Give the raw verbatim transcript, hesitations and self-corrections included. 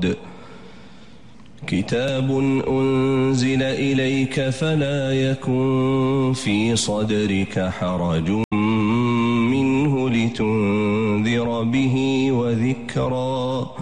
مرصاد كتاب أنزل إليك فلا يكن في صدرك حرج منه لتنذر به وذكرى